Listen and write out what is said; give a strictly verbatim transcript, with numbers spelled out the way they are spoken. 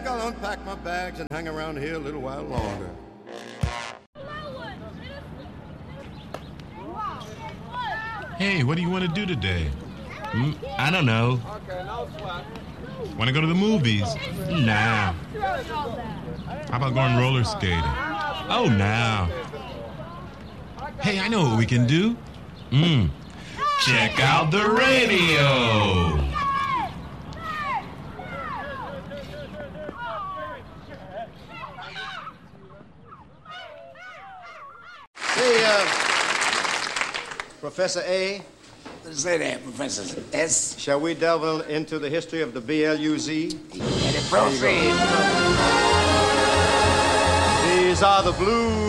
I'll unpack my bags and hang around here a little while longer. Hey, what do you want to do today? Mm, I don't know. Want to go to the movies? Nah. How about going roller skating? Oh, nah. Hey, I know what we can do. Mm. Check out the radio. Hey, uh, Professor A. Say that, Professor S. Shall we delve into the history of the B L U Z? And it proceeds. These are the blues